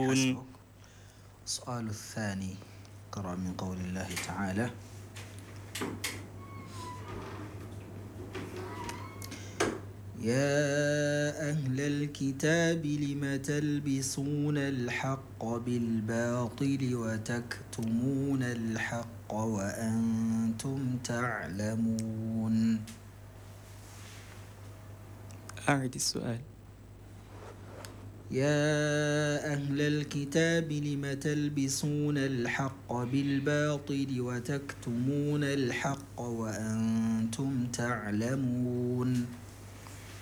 تعلمون. السؤال الثاني، قرأ من قول الله تعالى: يا أهل الكتاب لم تلبسون الحق بالباطل وتكتمون الحق وأنتم تعلمون. أعد السؤال. يا أهل الكتاب لم تلبسون الحق بالباطل وتكتمون الحق وأنتم تعلمون.